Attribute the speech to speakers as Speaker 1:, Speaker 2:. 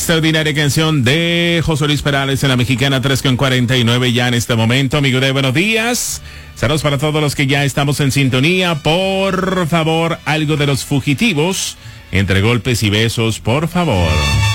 Speaker 1: Extraordinaria canción de José Luis Perales en la Mexicana 3:49 ya en este momento. Amigo de buenos días. Saludos para todos los que ya estamos en sintonía. Por favor, algo de Los Fugitivos. Entre golpes y besos, por favor.